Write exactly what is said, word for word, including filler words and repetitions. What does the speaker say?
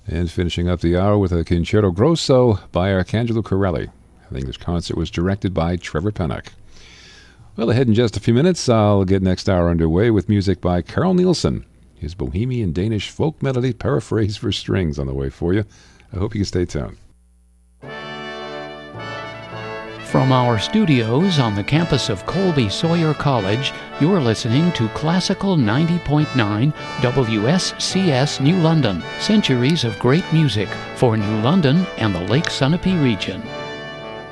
And finishing up the hour with a Concerto Grosso by Arcangelo Corelli. The English concert was directed by Trevor Pennock. Well, ahead in just a few minutes, I'll get next hour underway with music by Carl Nielsen. His Bohemian Danish folk melody paraphrase for strings on the way for you. I hope you can stay tuned. From our studios on the campus of Colby Sawyer College, you're listening to Classical ninety point nine W S C S New London. Centuries of great music for New London and the Lake Sunapee region.